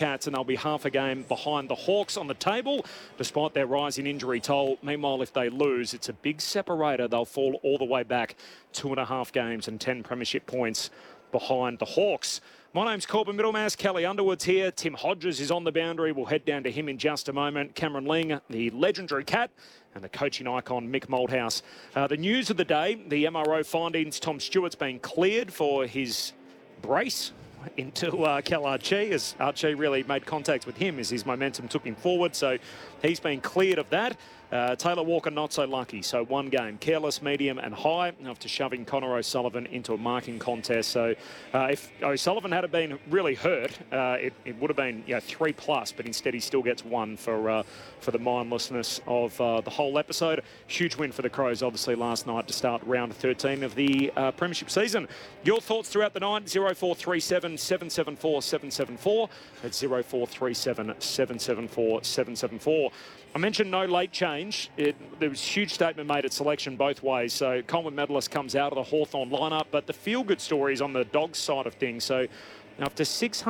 Cats, and they'll be half a game behind the Hawks on the table, despite their rising injury toll. Meanwhile, if they lose, it's a big separator. They'll fall all the way back 2.5 games and 10 premiership points behind the Hawks. My name's Corbin Middlemass. Kelly Underwood's here. Tim Hodges is on the boundary. We'll head down to him in just a moment. Cameron Ling, the legendary Cat, and the coaching icon, Mick Malthouse. The news of the day, the MRO findings, Tom Stewart's been cleared for his brace into Kel Archie, as Archie really made contact with him as his momentum took him forward. So he's been cleared of that. Taylor Walker not so lucky. So one game, careless, medium and high, after shoving Connor O'Sullivan into a marking contest. So if O'Sullivan had been really hurt, it would have been 3+, but instead he still gets 1 for the mindlessness of the whole episode. Huge win for the Crows, obviously, last night to start round 13 of the premiership season. Your thoughts throughout the night, 0437 774 774. That's 0437 774 774. I mentioned no late change. There was a huge statement made at selection both ways. So Coleman medalist comes out of the Hawthorn lineup, but the feel-good story is on the Dogs side of things. So after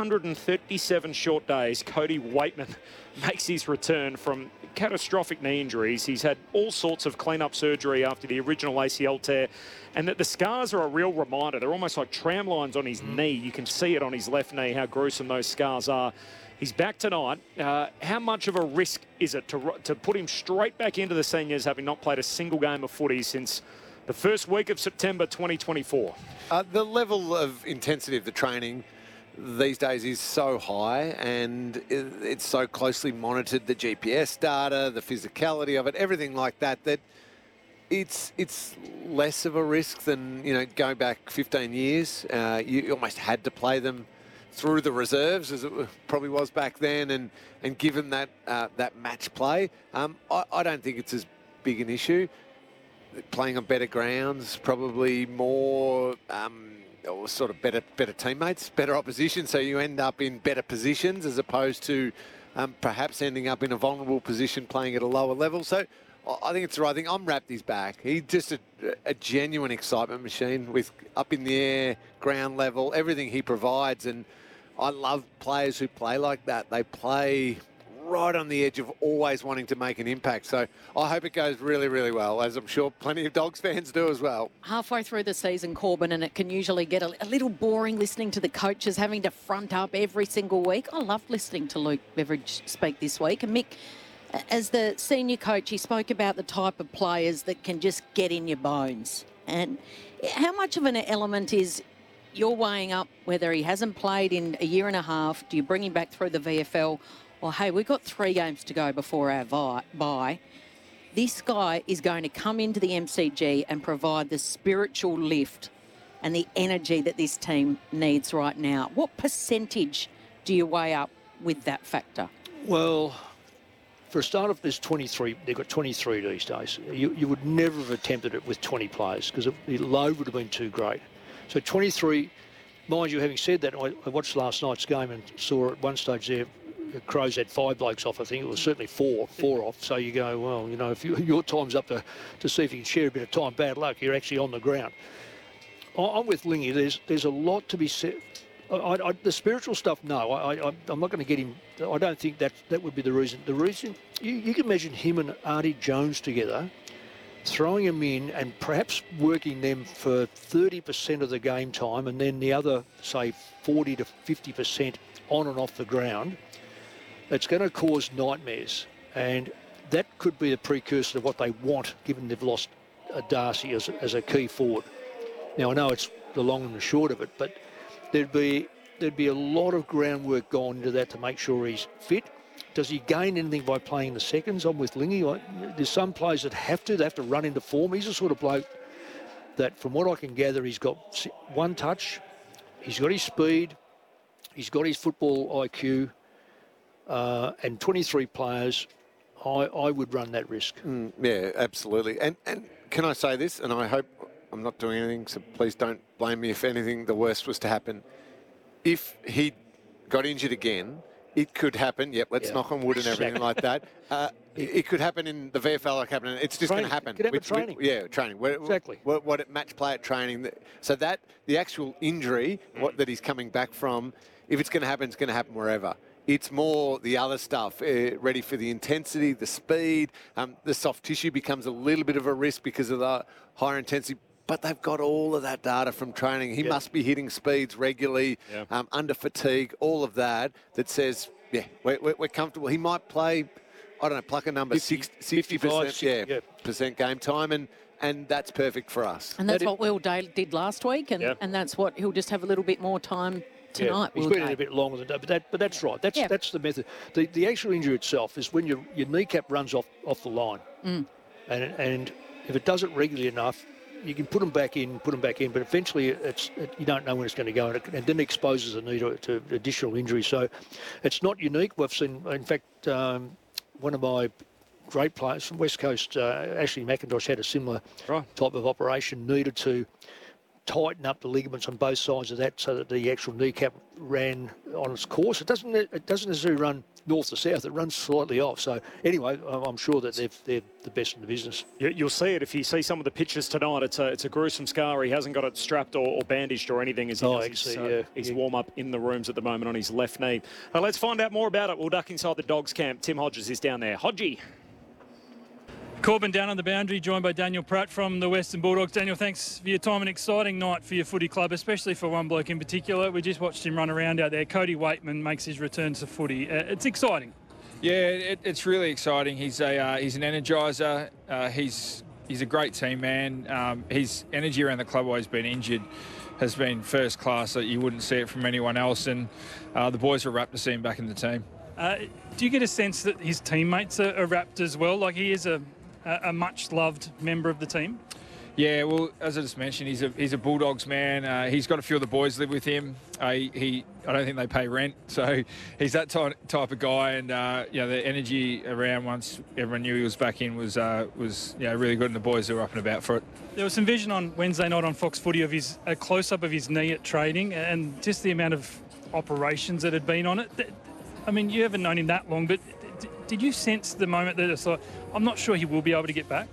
637 short days, Cody Waitman makes his return from catastrophic knee injuries. He's had all sorts of clean-up surgery after the original ACL tear, and that the scars are a real reminder. They're almost like tram lines on his knee. You can see it on his left knee, how gruesome those scars are. He's back tonight. How much of a risk is it to put him straight back into the seniors, having not played a single game of footy since the first week of September 2024? The level of intensity of the training these days is so high, and it's so closely monitored, the GPS data, the physicality of it, everything like that, that it's less of a risk than, going back 15 years. You almost had to play them through the reserves, as it probably was back then, and given that that match play, I don't think it's as big an issue. Playing on better grounds, probably more or sort of better teammates, better opposition, so you end up in better positions as opposed to perhaps ending up in a vulnerable position playing at a lower level. So I think it's the right thing. I'm wrapped his back. He's just a genuine excitement machine with up in the air, ground level, everything he provides. And I love players who play like that. They play right on the edge of always wanting to make an impact. So I hope it goes really, really well, as I'm sure plenty of Dogs fans do as well. Halfway through the season, Corbin, and it can usually get a little boring listening to the coaches having to front up every single week. I loved listening to Luke Beveridge speak this week. And Mick, as the senior coach, he spoke about the type of players that can just get in your bones. And how much of an element is you're weighing up whether he hasn't played in a year and a half? Do you bring him back through the VFL? Or, hey, we've got 3 games to go before our bye. This guy is going to come into the MCG and provide the spiritual lift and the energy that this team needs right now. What percentage do you weigh up with that factor? Well, for a start off, there's 23. They've got 23 these days. You would never have attempted it with 20 players because the load would have been too great. So 23, mind you, having said that, I watched last night's game and saw at one stage there, the Crows had 5 blokes off. I think it was certainly four off. So you go, well, if your time's up to see if you can share a bit of time, bad luck, you're actually on the ground. I'm with Lingy. There's a lot to be said. The spiritual stuff, no. I'm not going to get him. I don't think that would be the reason. The reason, you can imagine him and Artie Jones together, throwing them in and perhaps working them for 30% of the game time and then the other, say, 40 to 50% on and off the ground. It's going to cause nightmares, and that could be a precursor to what they want, given they've lost Darcy as a key forward. Now, I know it's the long and the short of it, but there'd be a lot of groundwork gone into that to make sure he's fit. Does he gain anything by playing the seconds? I'm with Lingy. There's some players that have to run into form. He's the sort of bloke that, from what I can gather, he's got one touch, he's got his speed, he's got his football IQ, and 23 players, I would run that risk. Yeah, absolutely. And can I say this, and I hope I'm not doing anything, so please don't blame me if anything the worst was to happen. If he got injured again, it could happen. Yep, let's knock on wood and everything like that. It could happen in the VFL like happening. It's just going to happen. It could happen training. Training. Exactly. What match play at training. So that the actual injury that he's coming back from, if it's going to happen, it's going to happen wherever. It's more the other stuff, ready for the intensity, the speed. The soft tissue becomes a little bit of a risk because of the higher intensity. But they've got all of that data from training. He must be hitting speeds regularly, under fatigue, all of that says, yeah, we're comfortable. He might play, I don't know, pluck a number, 60% percent game time, and that's perfect for us. And that's what Will Day did last week, and that's what he'll just have a little bit more time tonight. He's been in a bit longer than that, but that's right. That's the method. The actual injury itself is when your kneecap runs off the line, and if it does it regularly enough, you can put them back in, but eventually you don't know when it's going to go, and then exposes the knee to additional injury. So it's not unique. We've seen, in fact, one of my great players from West Coast, Ashley McIntosh, had a similar type of operation, needed to tighten up the ligaments on both sides of that so that the actual kneecap ran on its course. It doesn't necessarily run north to south. It runs slightly off. So anyway, I'm sure that they're the best in the business. You'll see it if you see some of the pictures tonight. It's a gruesome scar. He hasn't got it strapped or bandaged or anything as he does his warm-up in the rooms at the moment on his left knee. Let's find out more about it. We'll duck inside the Dogs camp. Tim Hodges is down there. Hodgie. Corbin down on the boundary, joined by Daniel Pratt from the Western Bulldogs. Daniel, thanks for your time. An exciting night for your footy club, especially for one bloke in particular. We just watched him run around out there. Cody Waitman makes his return to footy. It's exciting. Yeah, it's really exciting. He's an energiser. He's a great team man. His energy around the club while he's been injured has been first class. You wouldn't see it from anyone else, and the boys were rapt to see him back in the team. Do you get a sense that his teammates are rapt as well? Like he is a much-loved member of the team? Yeah, well, as I just mentioned, he's a Bulldogs man. He's got a few of the boys live with him. I don't think they pay rent, so he's that type of guy. And the energy around once everyone knew he was back in was really good, and the boys were up and about for it. There was some vision on Wednesday night on Fox Footy of a close-up of his knee at training, and just the amount of operations that had been on it. I mean, you haven't known him that long, but did you sense the moment that it's like, I'm not sure he will be able to get back?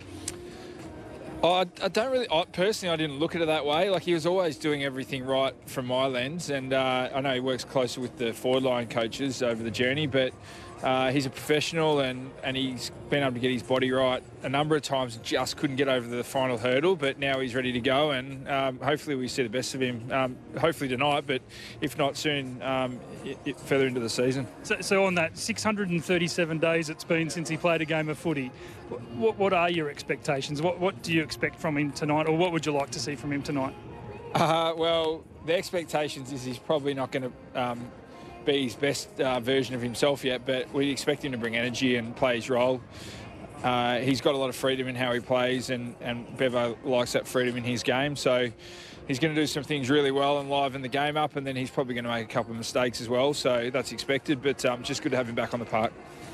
I don't really. Personally, I didn't look at it that way. Like, he was always doing everything right from my lens, and I know he works closer with the forward line coaches over the journey, but he's a professional, and he's been able to get his body right a number of times. Just couldn't get over the final hurdle, but now he's ready to go, and hopefully we see the best of him. Hopefully tonight, but if not soon, further into the season. So on that 637 days it's been since he played a game of footy, what are your expectations? What do you expect from him tonight, or what would you like to see from him tonight? Well, the expectations is he's probably not going to be his best version of himself yet, but we expect him to bring energy and play his role. He's got a lot of freedom in how he plays, and Bevo likes that freedom in his game, so he's going to do some things really well and liven the game up, and then he's probably going to make a couple of mistakes as well, so that's expected, but just good to have him back on the park.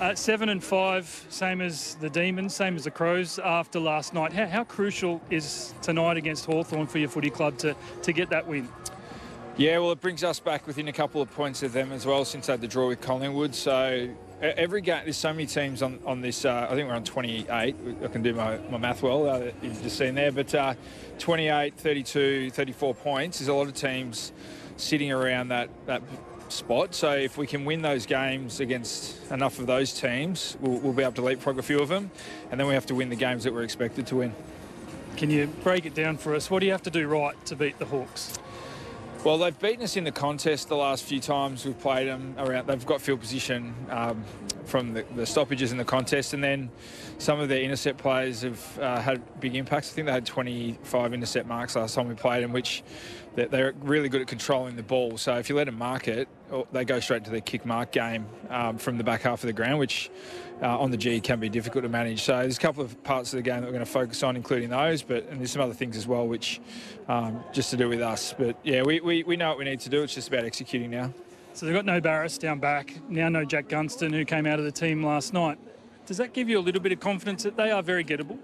7-5, same as the Demons, same as the Crows after last night. How crucial is tonight against Hawthorn for your footy club to get that win? Yeah, well, it brings us back within a couple of points of them as well since they had the draw with Collingwood. So every game, there's so many teams on this. I think we're on 28. I can do my math well, you've just seen there. But 28, 32, 34 points. There's a lot of teams sitting around that spot. So if we can win those games against enough of those teams, we'll be able to leapfrog a few of them. And then we have to win the games that we're expected to win. Can you break it down for us? What do you have to do right to beat the Hawks? Well, they've beaten us in the contest the last few times we've played them. They've got field position from the stoppages in the contest, and then some of their intercept players have had big impacts. I think they had 25 intercept marks last time we played them, which they're really good at controlling the ball. So if you let them mark it, they go straight to their kick mark game from the back half of the ground, which on the G can be difficult to manage. So there's a couple of parts of the game that we're going to focus on, including those, and there's some other things as well, which just to do with us. But yeah, we know what we need to do. It's just about executing now. So they've got no Barrass down back, now no Jack Gunston, who came out of the team last night. Does that give you a little bit of confidence that they are very gettable?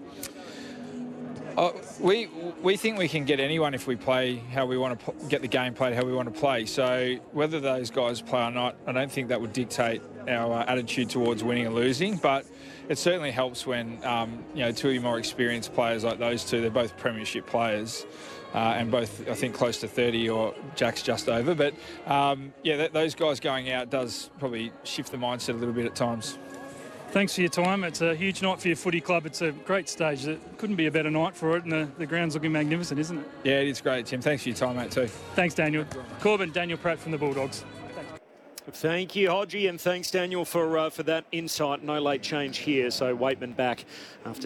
We think we can get anyone if we play how we want to get the game played how we want to play. So whether those guys play or not, I don't think that would dictate our attitude towards winning and losing, but it certainly helps when two of your more experienced players like those two. They're both premiership players. And both, I think, close to 30, or Jack's just over. But, those guys going out does probably shift the mindset a little bit at times. Thanks for your time. It's a huge night for your footy club. It's a great stage. It couldn't be a better night for it, and the ground's looking magnificent, isn't it? Yeah, it is great, Tim. Thanks for your time, mate, too. Thanks, Daniel. Corbin, Daniel Pratt from the Bulldogs. Thank you, Hodgie, and thanks, Daniel, for that insight. No late change here, so Waitman back after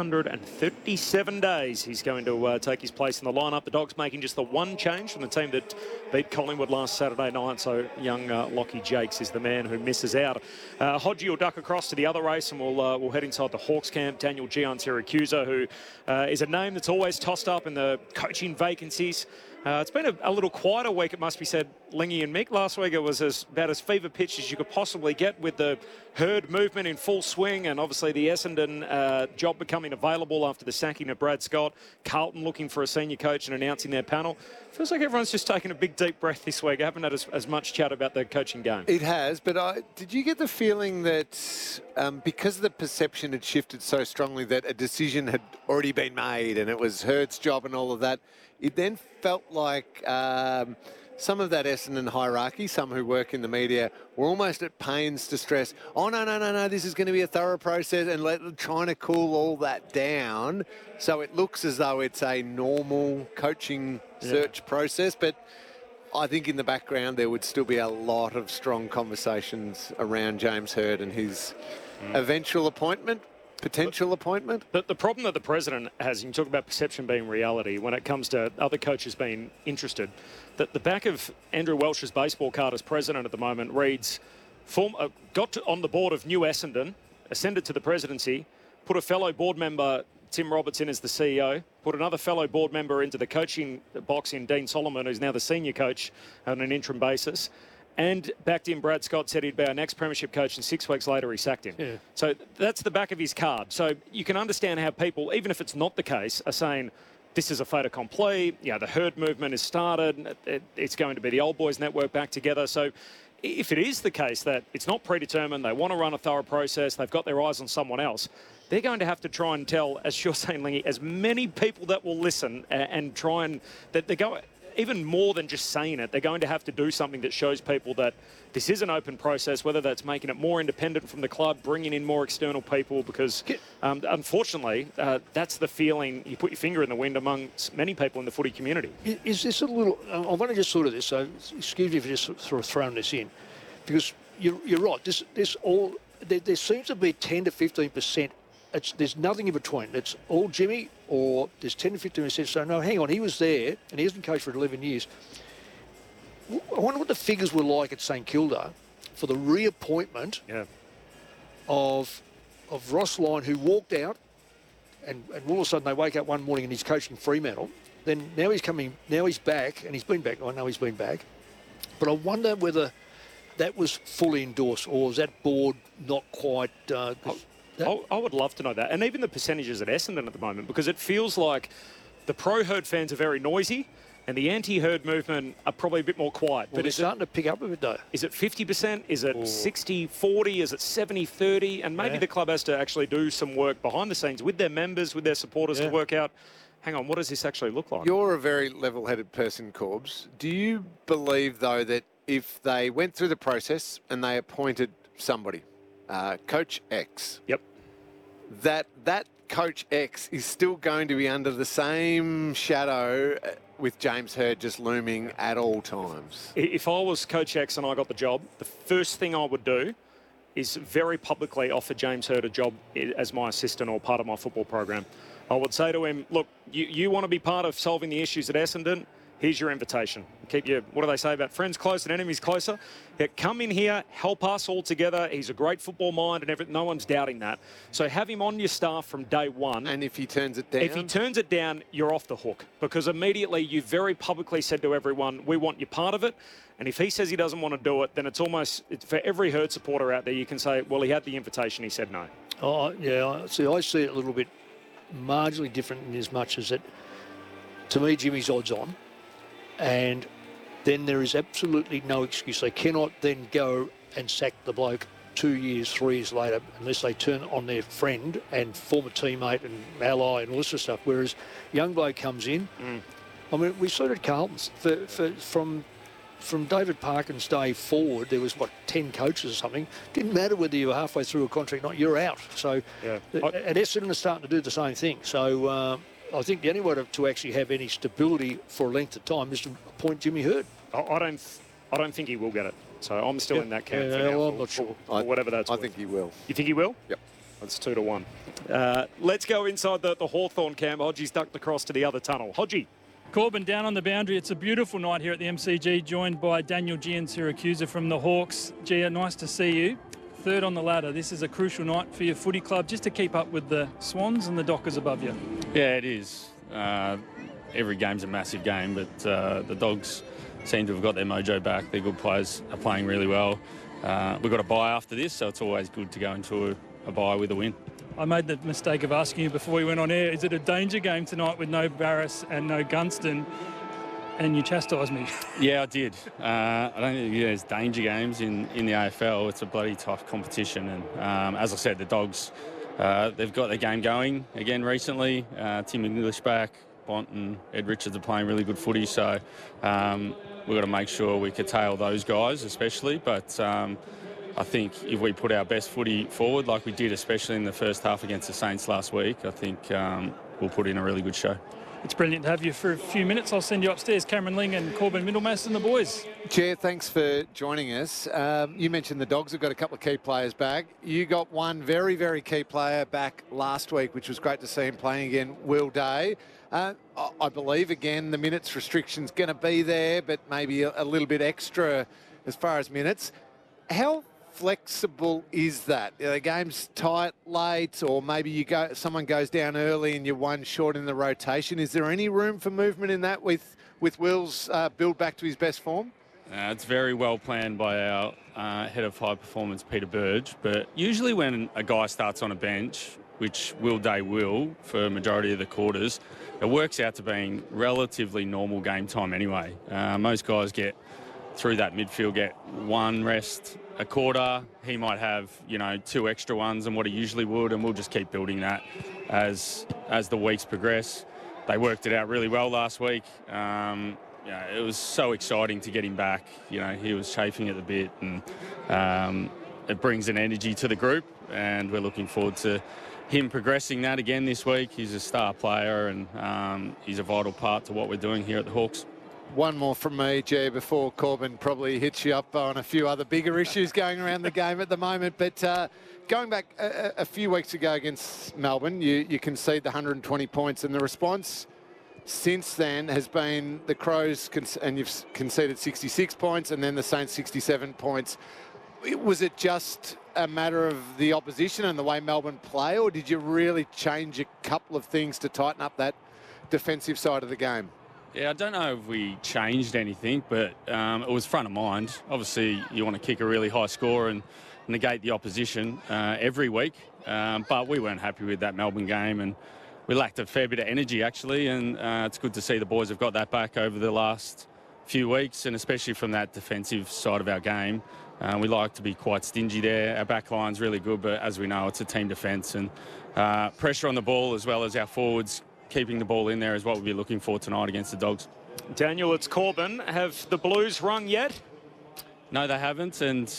637 days. He's going to take his place in the lineup. The Dogs making just the one change from the team that beat Collingwood last Saturday night, so young Lockie Jakes is the man who misses out. Hodgie will duck across to the other race, and we'll head inside the Hawks camp. Daniel Giansiracusa, who is a name that's always tossed up in the coaching vacancies. It's been a little quieter week, it must be said, Lingy and Mick. Last week it was about as fever pitched as you could possibly get, with the herd movement in full swing, and obviously the Essendon job becoming available after the sacking of Brad Scott. Carlton looking for a senior coach and announcing their panel. Feels like everyone's just taken a big deep breath this week. I haven't had as much chat about the coaching game. It has, but did you get the feeling that because the perception had shifted so strongly that a decision had already been made and it was Herd's job and all of that, it then felt like some of that Essendon hierarchy, some who work in the media, were almost at pains to stress, no, this is going to be a thorough process, and trying to cool all that down so it looks as though it's a normal coaching search process. But I think in the background there would still be a lot of strong conversations around James Hird and his eventual appointment. Potential appointment? The problem that the president has, and you talk about perception being reality, when it comes to other coaches being interested, that the back of Andrew Welsh's baseball card as president at the moment reads, on the board of New Essendon, ascended to the presidency, put a fellow board member, Tim Roberts, in as the CEO, put another fellow board member into the coaching box in Dean Solomon, who's now the senior coach on an interim basis, and backed in Brad Scott, said he'd be our next premiership coach, and 6 weeks later he sacked him. Yeah. So that's the back of his card. So you can understand how people, even if it's not the case, are saying this is a fait accompli. The Herd movement has started. It's going to be the old boys network back together. So if it is the case that it's not predetermined, they want to run a thorough process, they've got their eyes on someone else, they're going to have to try and tell, as you're saying, Lingy, as many people that will listen and try and that they go. Even more than just saying it, they're going to have to do something that shows people that this is an open process, whether that's making it more independent from the club, bringing in more external people, because unfortunately, that's the feeling you put your finger in the wind amongst many people in the footy community. Is this a little... I want to just sort of this, so excuse me for just sort of throwing this in, because you're right, there seems to be 10 to 15%. There's nothing in between. It's all Jimmy, or there's 10 to 15%. So, no, hang on, he was there, and he hasn't coached for 11 years. I wonder what the figures were like at St Kilda for the reappointment of Ross Lyon, who walked out, and all of a sudden they wake up one morning and he's coaching Fremantle. Then now he's back, and he's been back. I know he's been back. But I wonder whether that was fully endorsed, or was that board not quite... I would love to know that. And even the percentages at Essendon at the moment, because it feels like the pro-Herd fans are very noisy and the anti-Herd movement are probably a bit more quiet. Well, but they're starting to pick up a bit, though. Is it 50%? Is it 60-40? Is it 70-30? And maybe the club has to actually do some work behind the scenes with their members, with their supporters to work out, hang on, what does this actually look like? You're a very level-headed person, Corbs. Do you believe, though, that if they went through the process and they appointed somebody, Coach X... Yep. That Coach X is still going to be under the same shadow with James Hird just looming at all times? If I was Coach X and I got the job, the first thing I would do is very publicly offer James Hird a job as my assistant or part of my football program. I would say to him, look, you want to be part of solving the issues at Essendon? Here's your invitation. Keep your, what do they say about friends close and enemies closer? Yeah, come in here, help us all together. He's a great football mind and everything. No one's doubting that. So have him on your staff from day one. And if he turns it down? If he turns it down, you're off the hook. Because immediately you very publicly said to everyone, we want you part of it. And if he says he doesn't want to do it, then it's for every Herd supporter out there, you can say, well, he had the invitation, he said no. Oh, yeah. See, I see it a little bit marginally different in as much as that, to me, Jimmy's odds on. And then there is absolutely no excuse. They cannot then go and sack the bloke 2 years, 3 years later, unless they turn on their friend and former teammate and ally and all this sort of stuff. Whereas young bloke comes in. I mean, we saw it at Carlton's. From David Parkin's day forward, there was, 10 coaches or something. Didn't matter whether you were halfway through a contract or not, you're out. So at Essendon are starting to do the same thing. So I think the only way to actually have any stability for a length of time is to appoint Jimmy Hurd. I don't think he will get it. So I'm still in that camp. I'm not sure. Whatever that's I worth. think he will. You think he will? Yep. That's 2-1. Let's go inside the Hawthorn camp. Hodgie's ducked across to the other tunnel. Hodgie. Corbin down on the boundary. It's a beautiful night here at the MCG, joined by Daniel G and Siracusa from the Hawks. Gia, nice to see you. Third on the ladder. This is a crucial night for your footy club, just to keep up with the Swans and the Dockers above you. Yeah, it is. Every game's a massive game, but the Dogs seem to have got their mojo back. Their good players are playing really well. We've got a bye after this, so it's always good to go into a bye with a win. I made the mistake of asking you before we went on air, is it a danger game tonight with no Barrass and no Gunston? And you chastised me. Yeah, I did. I don't think there's danger games in the AFL. It's a bloody tough competition. And as I said, the Dogs, they've got their game going again recently. Tim English back, Bont and Ed Richards are playing really good footy. So we've got to make sure we curtail those guys especially. But I think if we put our best footy forward like we did, especially in the first half against the Saints last week, I think we'll put in a really good show. It's brilliant to have you for a few minutes. I'll send you upstairs, Cameron Ling and Corbin Middlemass and the boys. Chair, thanks for joining us. You mentioned the Dogs have got a couple of key players back. You got one very, very key player back last week, which was great to see him playing again, Will Day. I believe, again, the minutes restriction's going to be there, but maybe a little bit extra as far as minutes. How flexible is that? Are the game's tight, late, or maybe someone goes down early and you're one short in the rotation? Is there any room for movement in that with Will's build back to his best form? It's very well planned by our head of high performance, Peter Burge. But usually when a guy starts on a bench, which Will Day will for a majority of the quarters, it works out to being relatively normal game time anyway. Most guys get through that midfield, get one rest a quarter. He might have, 2 extra ones than what he usually would, and we'll just keep building that as the weeks progress. They worked it out really well last week. It was so exciting to get him back. He was chafing at the bit, and it brings an energy to the group, and we're looking forward to him progressing that again this week. He's a star player, and he's a vital part to what we're doing here at the Hawks. One more from me, Jay, before Corbin probably hits you up on a few other bigger issues going around the game at the moment. But going back a few weeks ago against Melbourne, you concede the 120 points, and the response since then has been the Crows, and you've conceded 66 points, and then the Saints 67 points. Was it just a matter of the opposition and the way Melbourne play, or did you really change a couple of things to tighten up that defensive side of the game? Yeah, I don't know if we changed anything, but it was front of mind. Obviously, you want to kick a really high score and negate the opposition every week, but we weren't happy with that Melbourne game, and we lacked a fair bit of energy, actually, and it's good to see the boys have got that back over the last few weeks, and especially from that defensive side of our game. We like to be quite stingy there. Our back line's really good, but as we know, it's a team defence, and pressure on the ball as well as our forwards keeping the ball in there is what we'll be looking for tonight against the Dogs. Daniel, it's Corbin. Have the Blues rung yet? No, they haven't, and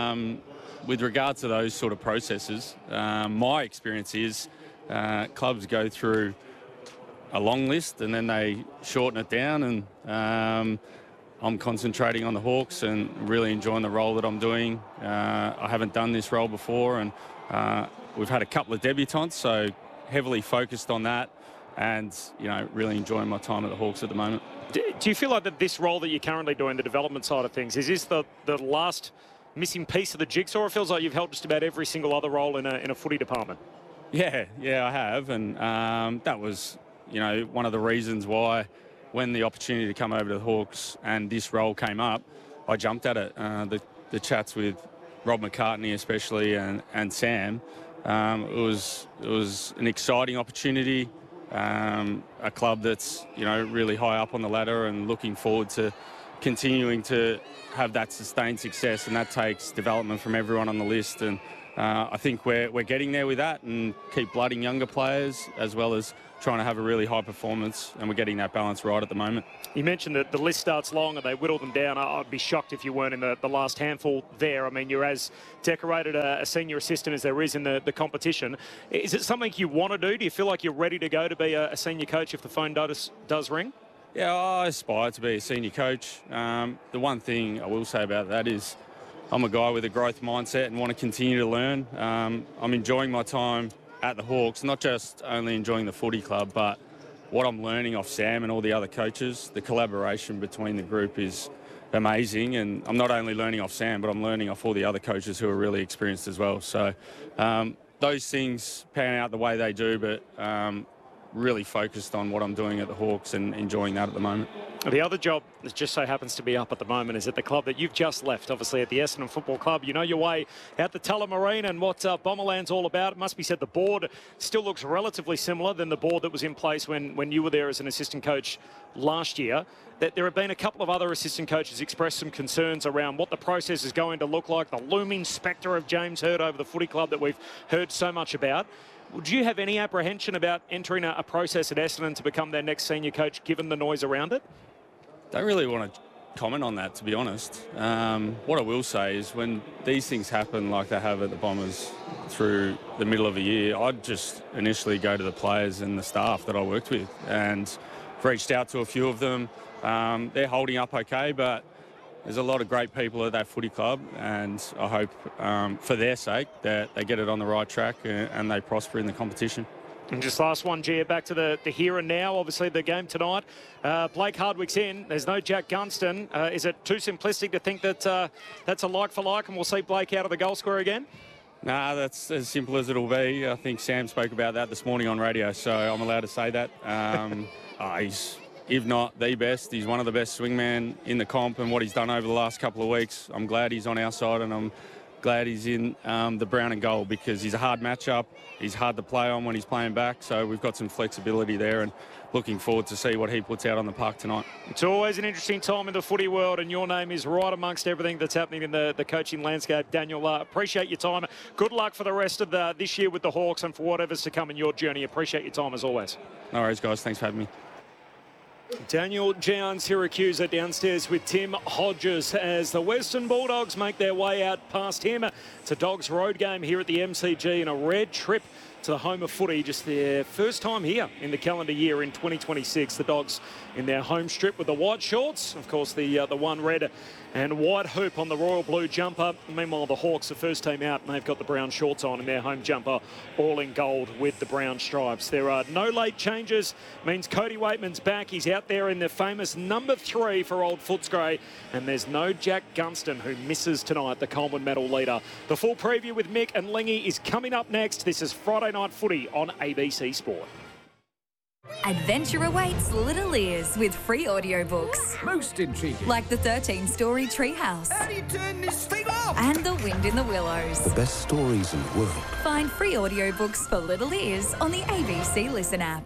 with regards to those sort of processes, my experience is clubs go through a long list and then they shorten it down, and I'm concentrating on the Hawks and really enjoying the role that I'm doing. I haven't done this role before, and we've had a couple of debutants, so heavily focused on that, and really enjoying my time at the Hawks at the moment. Do you feel like that this role that you're currently doing, the development side of things, is this the last missing piece of the jigsaw? It feels like you've held just about every single other role in a footy department. Yeah, I have, and that was one of the reasons why when the opportunity to come over to the Hawks and this role came up, I jumped at it. The chats with Rob McCartney especially and Sam, it was an exciting opportunity. A club that's really high up on the ladder, and looking forward to continuing to have that sustained success, and that takes development from everyone on the list. And I think we're getting there with that, and keep blooding younger players as well as trying to have a really high performance, and we're getting that balance right at the moment. You mentioned that the list starts long and they whittle them down. I'd be shocked if you weren't in the last handful there. I mean, you're as decorated a senior assistant as there is in the competition. Is it something you want to do? Do you feel like you're ready to go to be a senior coach if the phone does ring? Yeah, I aspire to be a senior coach. The one thing I will say about that is I'm a guy with a growth mindset and want to continue to learn. I'm enjoying my time at the Hawks, not just only enjoying the footy club, but what I'm learning off Sam and all the other coaches. The collaboration between the group is amazing, and I'm not only learning off Sam, but I'm learning off all the other coaches who are really experienced as well. So those things pan out the way they do, but really focused on what I'm doing at the Hawks and enjoying that at the moment. The other job that just so happens to be up at the moment is at the club that you've just left, obviously at the Essendon Football Club. You know your way out the Tullamarine and what Bomberland's all about. It must be said the board still looks relatively similar than the board that was in place when you were there as an assistant coach last year. That there have been a couple of other assistant coaches express some concerns around what the process is going to look like, the looming spectre of James Hird over the footy club that we've heard so much about. Would you have any apprehension about entering a process at Essendon to become their next senior coach, given the noise around it? Don't really want to comment on that, to be honest. What I will say is when these things happen like they have at the Bombers through the middle of a year, I'd just initially go to the players and the staff that I worked with, and reached out to a few of them. They're holding up okay, but there's a lot of great people at that footy club, and I hope for their sake that they get it on the right track and they prosper in the competition. And just last one, Gia, back to the here and now. Obviously, the game tonight. Blake Hardwick's in. There's no Jack Gunston. Is it too simplistic to think that that's a like for like and we'll see Blake out of the goal square again? Nah, that's as simple as it'll be. I think Sam spoke about that this morning on radio, so I'm allowed to say that. He's, if not the best, he's one of the best swingmen in the comp, and what he's done over the last couple of weeks, I'm glad he's on our side, and I'm glad he's in the brown and gold, because he's a hard matchup. He's hard to play on when he's playing back, so we've got some flexibility there, and looking forward to see what he puts out on the park tonight. It's always an interesting time in the footy world, and your name is right amongst everything that's happening in the coaching landscape. Daniel, appreciate your time. Good luck for the rest of this year with the Hawks and for whatever's to come in your journey. Appreciate your time as always. No worries, guys. Thanks for having me. Daniel Gian, Syracuse downstairs with Tim Hodges as the Western Bulldogs make their way out past him. It's a Dogs road game here at the MCG and a red trip to the home of footy, just their first time here in the calendar year in 2026. The Dogs in their home strip with the white shorts, of course the one red and white hoop on the royal blue jumper. Meanwhile, the Hawks, the first team out, and they've got the brown shorts on in their home jumper, all in gold with the brown stripes. There are no late changes, means Cody Waitman's back. He's out there in the famous number 3 for Old Footscray, and there's no Jack Gunston, who misses tonight, the Coleman medal leader. The full preview with Mick and Lingy is coming up next. This is Friday Night Footy on ABC Sport. Adventure awaits little ears with free audiobooks. Most intriguing. Like the 13-story Treehouse. How do you turn this thing off? And The Wind in the Willows. The best stories in the world. Find free audiobooks for little ears on the ABC Listen app.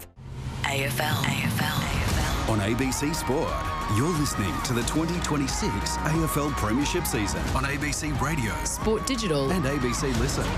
AFL. On ABC Sport, you're listening to the 2026 AFL Premiership season on ABC Radio, Sport Digital and ABC Listen.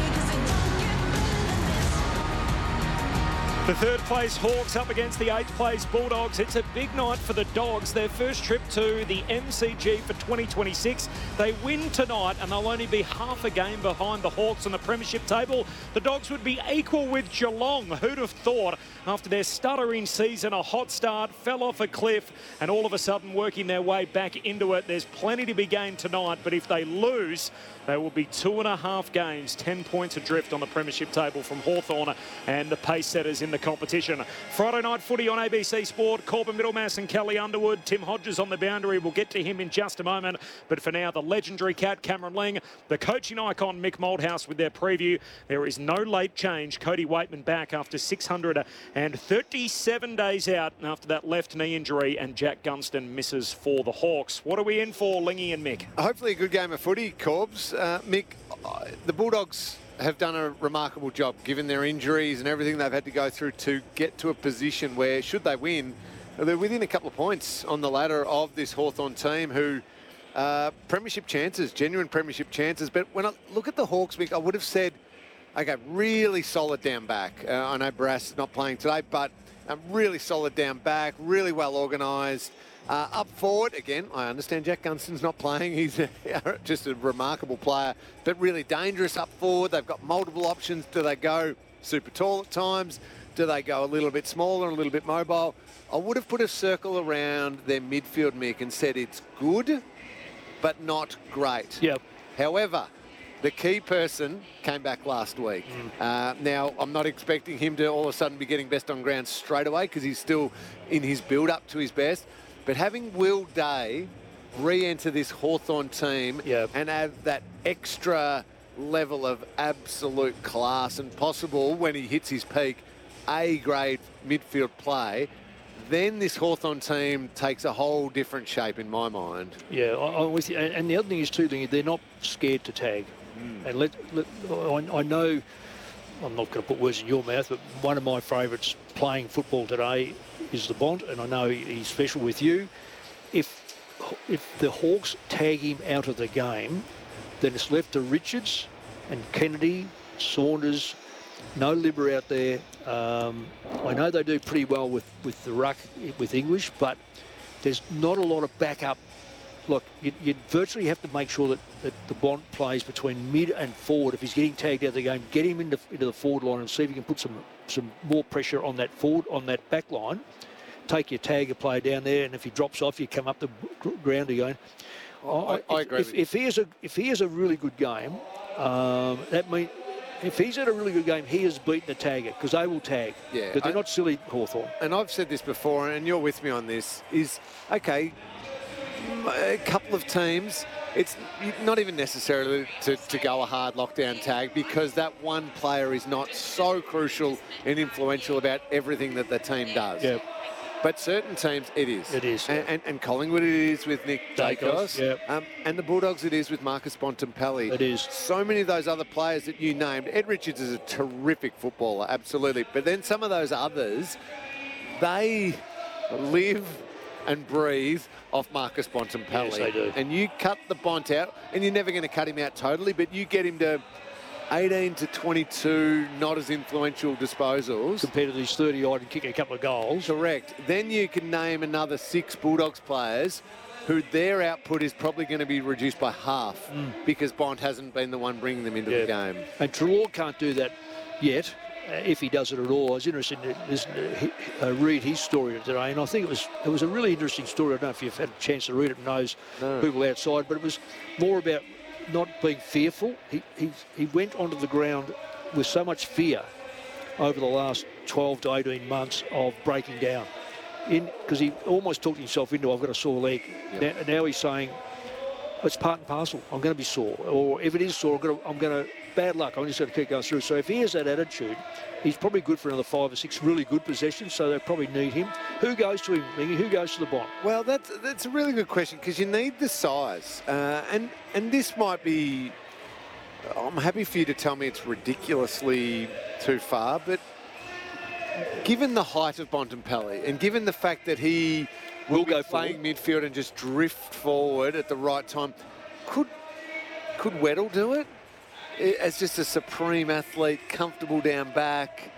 The third place Hawks up against the 8th place Bulldogs. It's a big night for the Dogs. Their first trip to the MCG for 2026. They win tonight and they'll only be half a game behind the Hawks on the premiership table. The Dogs would be equal with Geelong. Who'd have thought? After their stuttering season, a hot start, fell off a cliff, and all of a sudden working their way back into it. There's plenty to be gained tonight, but if they lose, they will be 2.5 games, 10 points adrift on the premiership table from Hawthorn and the pace setters in the competition. Friday Night Footy on ABC Sport. Corbin Middlemass and Kelly Underwood. Tim Hodges on the boundary. We'll get to him in just a moment. But for now, the legendary cat, Cameron Ling, the coaching icon, Mick Malthouse, with their preview. There is no late change. Cody Waitman back after 637 days out after that left knee injury, and Jack Gunston misses for the Hawks. What are we in for, Lingy and Mick? Hopefully a good game of footy, Corbs. Mick, the Bulldogs have done a remarkable job, given their injuries and everything they've had to go through to get to a position where, should they win, They're within a couple of points on the ladder of this Hawthorn team who premiership chances, genuine premiership chances. But when I look at the Hawks, Mick, I would have said, okay, really solid down back. I know Barrass is not playing today, but really solid down back, really well organised. Up forward, again, I understand Jack Gunston's not playing. He's just a remarkable player, but really dangerous up forward. They've got multiple options. Do they go super tall at times? Do they go a little bit smaller, a little bit mobile? I would have put a circle around their midfield, Mick, and said it's good, but not great. Yep. However, the key person came back last week. Now, I'm not expecting him to all of a sudden be getting best on ground straight away because he's still in his build-up to his best. But having Will Day re-enter this Hawthorn team and have that extra level of absolute class and possible, when he hits his peak, A-grade midfield play, then this Hawthorn team takes a whole different shape in my mind. Yeah, I'm with you. And the other thing is, too, they're not scared to tag. And I know, I'm not going to put words in your mouth, but one of my favourites playing football today is the Bont, and I know he's special with you. If the Hawks tag him out of the game, then it's left to Richards and Kennedy, Saunders, no Libber out there. I know they do pretty well with the ruck, with English, but there's not a lot of backup. Look, you virtually have to make sure that the Bont plays between mid and forward. If he's getting tagged out of the game, get him into the forward line and see if you can put some more pressure on that back line. Take your tagger player down there, and if he drops off, you come up the ground again. I agree. If he has a really good game, that means. If he's had a really good game, he has beaten the tagger because they will tag. Yeah, but they're not silly, Hawthorn. And I've said this before, and you're with me on this, is, okay, a couple of teams, it's not even necessarily to go a hard lockdown tag because that one player is not so crucial and influential about everything that the team does. Yeah. But certain teams, it is. It is. And Collingwood, it is with Nick Dacos. Yeah. And the Bulldogs, it is with Marcus Bontempelli. It is. So many of those other players that you named. Ed Richards is a terrific footballer, absolutely. But then some of those others, they live and breathe off Marcus Bontempelli. Yes, they do. And you cut the Bont out, and you're never going to cut him out totally, but you get him to 18 to 22, not as influential disposals. Compared to these 30-odd and kicking a couple of goals. Correct. Then you can name another 6 Bulldogs players who their output is probably going to be reduced by half because Bont hasn't been the one bringing them into the game. And Treloar can't do that yet, if he does it at all. I was interested to read his story today, and I think it was a really interesting story. I don't know if you've had a chance to read it and knows people outside, but it was more about not being fearful. He went onto the ground with so much fear over the last 12 to 18 months of breaking down. Because he almost talked himself into, I've got a sore leg. Yep. Now he's saying, it's part and parcel. I'm going to be sore. Or if it is sore, I'm going to bad luck. I'm just going to keep going through. So if he has that attitude, he's probably good for another 5 or 6 really good possessions, so they probably need him. Who goes to him, Mingy? Who goes to the Bont? Well, that's a really good question because you need the size. And this might be... I'm happy for you to tell me it's ridiculously too far, but given the height of Bontempelli and given the fact that he will go playing midfield and just drift forward at the right time, could Weddle do it? As just a supreme athlete, comfortable down back.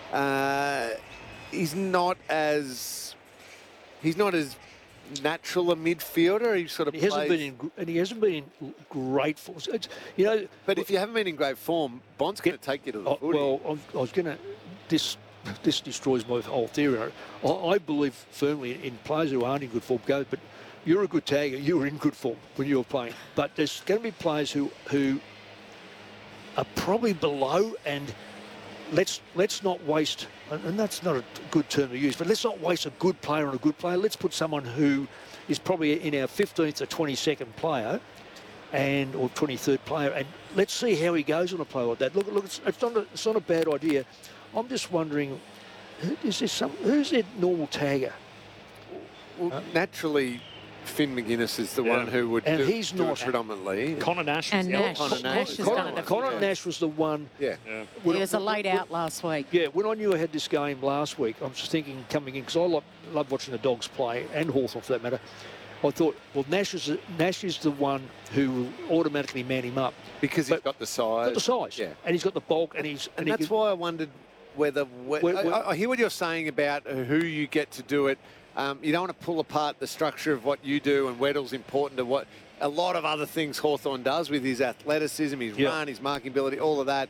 He's not as natural a midfielder. He sort of he hasn't been in great form. But if you haven't been in great form, Bont's going to take you to the footy. Well, I was going to. This destroys my whole theory. I believe firmly in players who aren't in good form. But you're a good tagger. You were in good form when you were playing. But there's going to be players who are probably below, and let's not waste, and that's not a good term to use, but let's not waste a good player on a good player. Let's put someone who is probably in our 15th or 22nd player or 23rd player, and let's see how he goes on a play like that. Look, it's not a bad idea. I'm just wondering, who's their normal tagger? Well, naturally, Finn McGuinness is the one who would And do, he's do not- it predominantly. Connor Nash. And is the other Nash. one. Nash has done it. Connor Nash was the one. Yeah. He was a late out last week. Yeah, when I knew I had this game last week, I was thinking coming in, because I love watching the Dogs play, and Hawthorn for that matter. I thought, well, Nash is the one who will automatically man him up. Because he's got the size. Got the size. Yeah. And he's got the bulk, and And that's why I wondered whether... I hear what you're saying about who you get to do it. You don't want to pull apart the structure of what you do, and Weddle's important to what a lot of other things Hawthorn does with his athleticism, his run, his marking ability, all of that.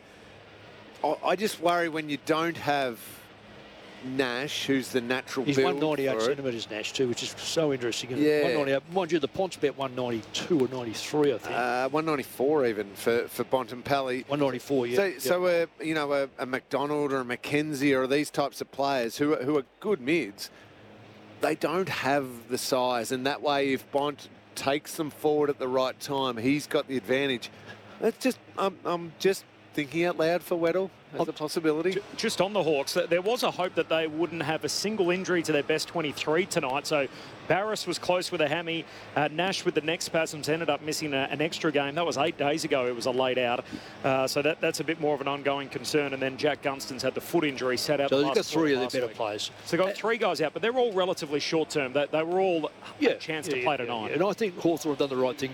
I just worry when you don't have Nash, who's the natural He's build 198 for it. centimetres, Nash, too, which is so interesting. Yeah. 198. Mind you, the Pont's about 192 or 93, I think. 194 even for Bontempelli. 194, yeah. So you know, a McDonald or a McKenzie or these types of players who are good mids, they don't have the size, and that way if Bont takes them forward at the right time, he's got the advantage. That's just I'm just thinking out loud for Weddle as a possibility. Just on the Hawks, there was a hope that they wouldn't have a single injury to their best 23 tonight. So Barris was close with a hammy. Nash with the neck spasms ended up missing an extra game. That was 8 days ago. It was a late out. So that's a bit more of an ongoing concern. And then Jack Gunston's had the foot injury, sat out. So the they've got last 3 of last their better week. players. So they've got 3 guys out, but they're all relatively short term. They were all a chance to play tonight. And I think Hawthorn have done the right thing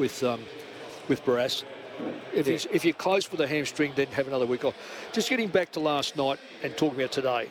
with Barras. If you're close with a hamstring, then have another week off. Just getting back to last night and talking about today.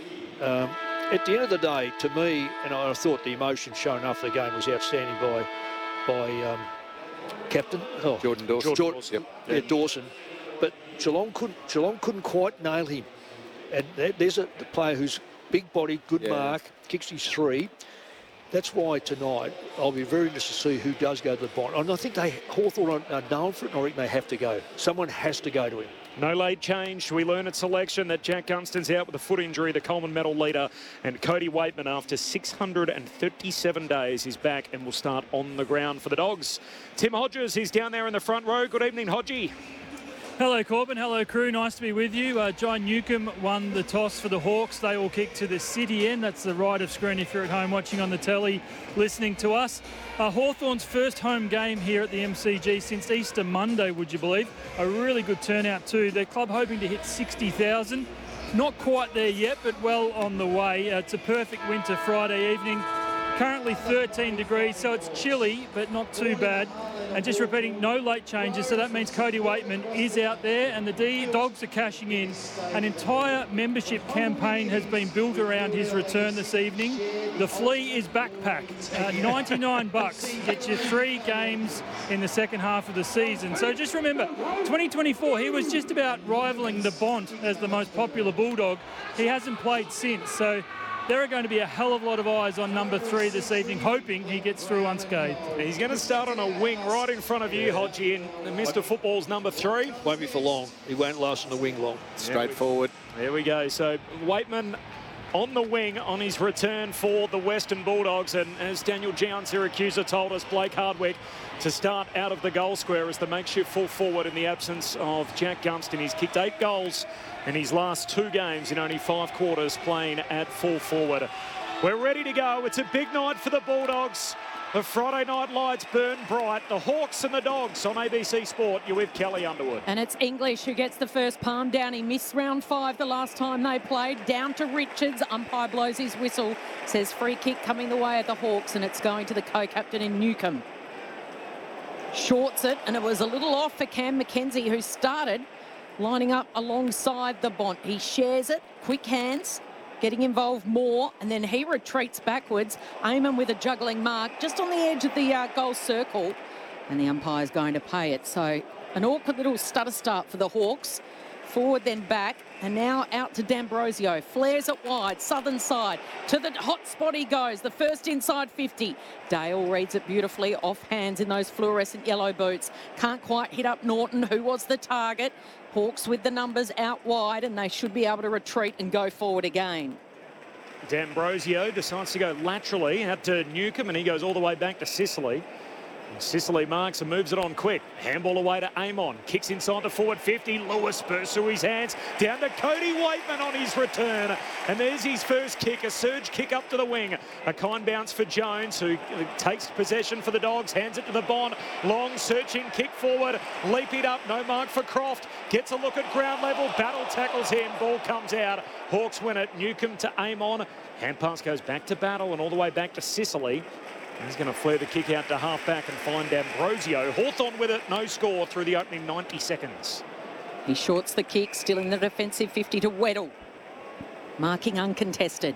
At the end of the day, to me, and I thought the emotion shown after the game was outstanding by captain Jordan Dawson. Dawson. But Geelong couldn't quite nail him. And there's a player who's big body, good mark, kicks his 3. That's why tonight I'll be very interested to see who does go to the Bont. And I think Hawthorn are known for it, and I think they have to go. Someone has to go to him. No late change. We learn at selection that Jack Gunston's out with a foot injury, the Coleman medal leader, and Cody Waitman, after 637 days, is back and will start on the ground for the Dogs. Tim Hodges is down there in the front row. Good evening, Hodgie. Hello, Corbin. Hello, crew. Nice to be with you. John Newcomb won the toss for the Hawks. They will kick to the city end. That's the right of screen if you're at home watching on the telly, listening to us. Hawthorn's first home game here at the MCG since Easter Monday, would you believe? A really good turnout too. Their club hoping to hit 60,000. Not quite there yet, but well on the way. It's a perfect winter Friday evening. Currently 13 degrees, so it's chilly, but not too bad. And just repeating, no late changes, so that means Cody Waitman is out there, and the Dogs are cashing in. An entire membership campaign has been built around his return this evening. The Flea is backpack, $99, gets you 3 games in the second half of the season. So just remember, 2024, he was just about rivaling the Bont as the most popular Bulldog. He hasn't played since, so there are going to be a hell of a lot of eyes on number 3 this evening, hoping he gets through unscathed. He's going to start on a wing right in front of you, Hodgie, in Mr. Football's number 3. Won't be for long. He won't last on the wing long. Straightforward. There we go. So Waitman on the wing on his return for the Western Bulldogs. And as Daniel Gian Siracusa told us, Blake Hardwick to start out of the goal square as the makeshift full forward in the absence of Jack Gunston. He's kicked 8 goals in his last 2 games in only 5 quarters playing at full forward. We're ready to go. It's a big night for the Bulldogs. The Friday night lights burn bright. The Hawks and the Dogs on ABC Sport. You're with Kelly Underwood. And it's English who gets the first palm down. He missed round 5 the last time they played. Down to Richards. Umpire blows his whistle. Says free kick coming the way of the Hawks, and it's going to the co-captain in Newcomb. Shorts it, and it was a little off for Cam McKenzie, who started lining up alongside the Bont. He shares it, quick hands, getting involved more, and then he retreats backwards. Eamon with a juggling mark just on the edge of the goal circle, and the umpire's going to pay it. So an awkward little stutter start for the Hawks. Forward then back, and now out to D'Ambrosio. Flares it wide, southern side. To the hot spot he goes, the first inside 50. Dale reads it beautifully, off hands in those fluorescent yellow boots. Can't quite hit up Norton, who was the target. Hawks with the numbers out wide, and they should be able to retreat and go forward again. D'Ambrosio decides to go laterally out to Newcomb, and he goes all the way back to Sicily. Sicily marks and moves it on quick. Handball away to Amon. Kicks inside the forward 50. Lewis bursts through his hands. Down to Cody Waitman on his return. And there's his first kick, a surge kick up to the wing. A kind bounce for Jones, who takes possession for the Dogs. Hands it to the Bond. Long searching kick forward. Leap it up. No mark for Croft. Gets a look at ground level. Battle tackles him. Ball comes out. Hawks win it. Newcombe to Amon. Hand pass goes back to Battle and all the way back to Sicily. He's going to flare the kick out to half-back and find D'Ambrosio. Hawthorn with it, no score through the opening 90 seconds. He shorts the kick, still in the defensive 50 to Weddle. Marking uncontested.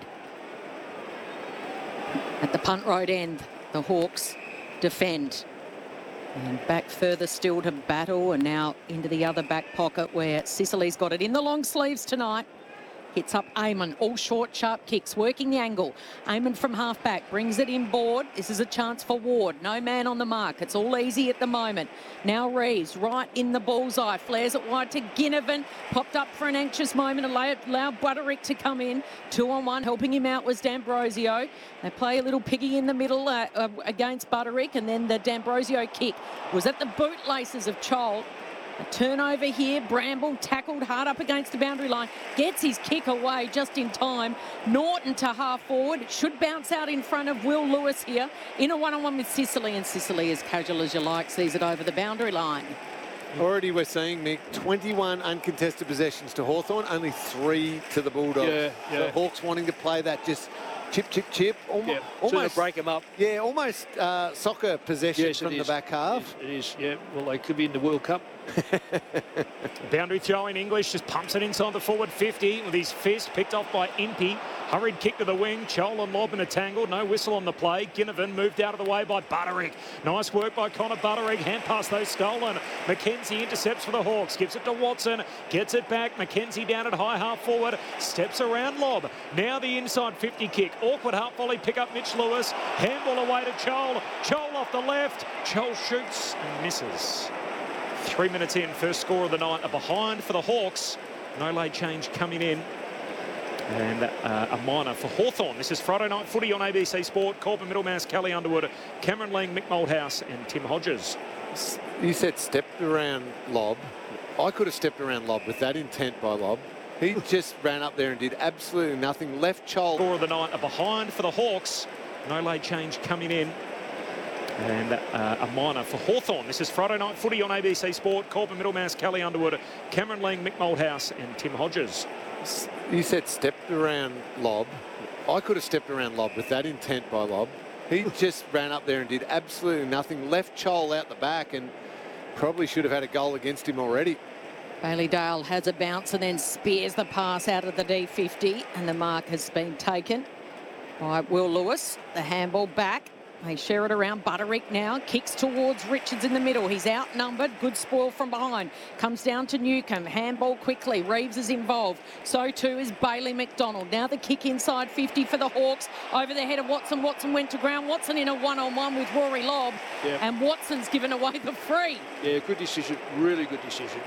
At the punt road end, the Hawks defend. And back further still to Battle, and now into the other back pocket where Sicily's got it in the long sleeves tonight. Hits up Amon, all short, sharp kicks, working the angle. Amon from half-back, brings it inboard. This is a chance for Ward. No man on the mark. It's all easy at the moment. Now Reeves, right in the bullseye. Flares it wide to Ginnivan. Popped up for an anxious moment. Allowed Butterick to come in. 2-on-1. Helping him out was D'Ambrosio. They play a little piggy in the middle against Butterick. And then the D'Ambrosio kick was at the bootlaces of Chol. A turnover here. Bramble tackled hard up against the boundary line. Gets his kick away just in time. Norton to half forward. Should bounce out in front of Will Lewis here. In a one-on-one with Sicily. And Sicily, as casual as you like, sees it over the boundary line. Already we're seeing, Mick, 21 uncontested possessions to Hawthorn, only 3 to the Bulldogs. Yeah. The Hawks wanting to play that just chip, chip, chip. Almost break them up. Yeah, almost soccer possession from the back half. It is, yeah. Well, they could be in the World Cup. Boundary throw in English, just pumps it inside the forward 50 with his fist picked off by Impey. Hurried kick to the wing. Chol and Lobb in a tangle. No whistle on the play. Ginnivan moved out of the way by Butterick. Nice work by Connor Butterick. Hand pass though stolen. McKenzie intercepts for the Hawks. Gives it to Watson. Gets it back. McKenzie down at high half forward. Steps around Lobb. Now the inside 50 kick. Awkward half volley pick up Mitch Lewis. Handball away to Chol. Chol off the left. Chol shoots and misses. 3 minutes in, first score of the night. A behind for the Hawks. No late change coming in. And a minor for Hawthorn. This is Friday Night Footy on ABC Sport. Corbin Middlemass, Kelly Underwood, Cameron Lang, Mick Moldhouse and Tim Hodges. You said stepped around Lobb. I could have stepped around Lobb with that intent by Lobb. He just ran up there and did absolutely nothing. Left Chol. Score of the night, a behind for the Hawks. No late change coming in. And a minor for Hawthorn. This is Friday Night Footy on ABC Sport. Corbin Middlemass, Kelly Underwood, Cameron Lang, Mick Moldhouse and Tim Hodges. You said stepped around Lobb. I could have stepped around Lobb with that intent by Lobb. He just ran up there and did absolutely nothing. Left Chol out the back and probably should have had a goal against him already. Bailey Dale has a bounce and then spears the pass out of the D50, and the mark has been taken by Will Lewis. The handball back. They share it around. Butterick now kicks towards Richards in the middle. He's outnumbered. Good spoil from behind. Comes down to Newcombe. Handball quickly. Reeves is involved. So too is Bailey McDonald. Now the kick inside 50 for the Hawks. Over the head of Watson. Watson went to ground. Watson in a one-on-one with Rory Lobb. Yeah. And Watson's given away the free. Yeah, good decision. Really good decision.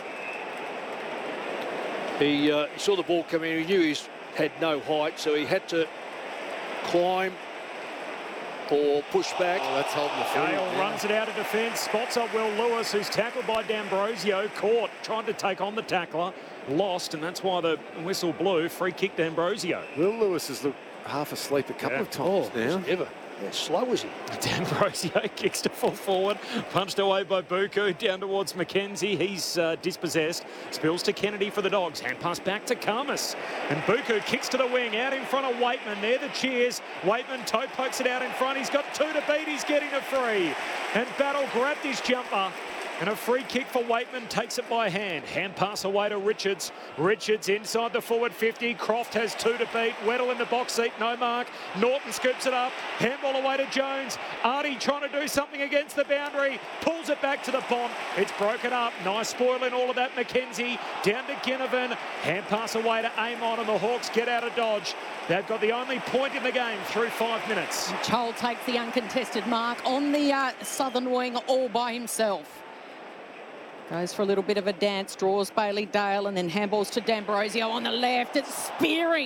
He saw the ball come in. He knew he had no height, so he had to climb or push back. Oh, that's holding the free. Gale runs it out of defence, spots up Will Lewis, who's tackled by D'Ambrosio, caught, trying to take on the tackler, lost, and that's why the whistle blew. Free kick D'Ambrosio. Will Lewis has looked half asleep a couple of times now. Ever. How slow was he? D'Ambrosio kicks to full forward, punched away by Buku, down towards McKenzie. He's dispossessed. Spills to Kennedy for the Dogs. Hand pass back to Karmas. And Buku kicks to the wing, out in front of Waitman. There the cheers. Waitman toe pokes it out in front. He's got 2 to beat. He's getting a free. And Battle grabbed his jumper. And a free kick for Waitman, takes it by hand. Hand pass away to Richards. Richards inside the forward 50. Croft has 2 to beat. Weddle in the box seat, no mark. Norton scoops it up. Handball away to Jones. Artie trying to do something against the boundary. Pulls it back to the Bont. It's broken up. Nice spoil in all of that. McKenzie down to Ginnivan. Hand pass away to Amon and the Hawks get out of dodge. They've got the only point in the game through 5 minutes. Chol takes the uncontested mark on the southern wing all by himself. Goes for a little bit of a dance, draws Bailey Dale and then handballs to D'Ambrosio on the left. It's spearing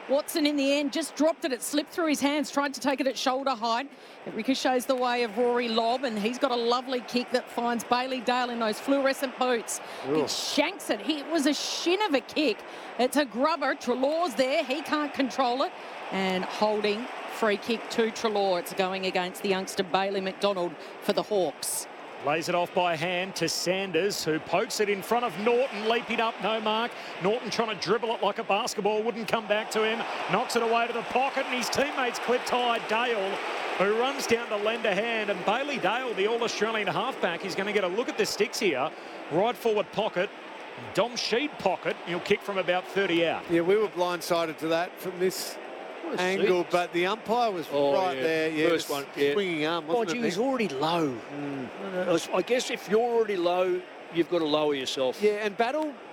Watson in the end just dropped it. It slipped through his hands, tried to take it at shoulder height. It ricochets the way of Rory Lobb, and he's got a lovely kick that finds Bailey Dale in those fluorescent boots. He shanks it. It was a shin of a kick. It's a grubber. Treloar's there. He can't control it. And holding, free kick to Treloar. It's going against the youngster Bailey McDonald for the Hawks. Lays it off by hand to Sanders, who pokes it in front of Norton, leaping up, no mark. Norton trying to dribble it like a basketball, wouldn't come back to him. Knocks it away to the pocket, and his teammates clipped high. Dale, who runs down to lend a hand, and Bailey Dale, the All-Australian halfback, is going to get a look at the sticks here. Right forward pocket, Dom Sheed pocket. He'll kick from about 30 out. Yeah, we were blindsided to that from this angle, but the umpire was there. Yeah, first one, swinging arm, wasn't it? He was already low. I guess if you're already low, you've got to lower yourself. Yeah, and Battle